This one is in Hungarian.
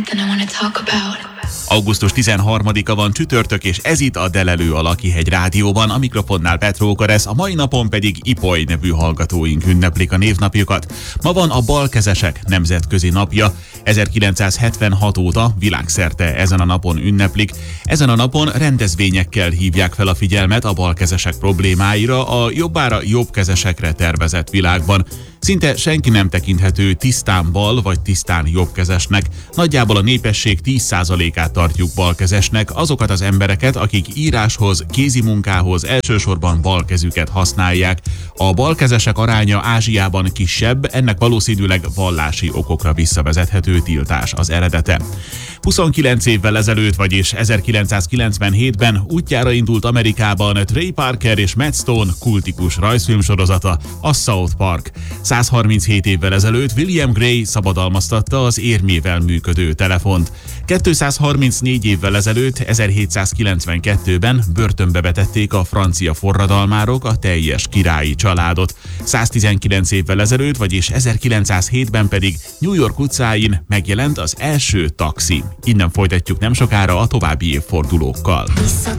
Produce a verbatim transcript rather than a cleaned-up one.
augusztus tizenharmadika van, csütörtök, és ez itt a Delelő a Lakihegy Rádióban, a mikrofonnál Petró Karesz, a mai napon pedig Ipoly nevű hallgatóink ünneplik a névnapjukat. Ma van a balkezesek nemzetközi napja. ezerkilencszázhetvenhat óta világszerte ezen a napon ünneplik. Ezen a napon rendezvényekkel hívják fel a figyelmet a balkezesek problémáira a jobbára jobbkezesekre tervezett világban. Szinte senki nem tekinthető tisztán bal vagy tisztán jobbkezesnek. Nagyjából a népesség tíz százalékát tartjuk balkezesnek, azokat az embereket, akik íráshoz, kézimunkához elsősorban balkezüket használják. A balkezesek aránya Ázsiában kisebb, ennek valószínűleg vallási okokra visszavezethető tiltás az eredete. huszonkilenc évvel ezelőtt, vagyis ezerkilencszázkilencvenhétben útjára indult Amerikában Trey Parker és Matt Stone kultikus rajzfilmsorozata, a South Park. százharminchét évvel ezelőtt William Gray szabadalmaztatta az érmével működő telefont. kétszázharmincnégy évvel ezelőtt, ezerhétszázkilencvenkettőben börtönbe vetették a francia forradalmárok a teljes királyi családot. száztizenkilenc évvel ezelőtt, vagyis ezerkilencszázhétben pedig New York utcáin megjelent az első taxi. Innen folytatjuk nem sokára a további évfordulókkal.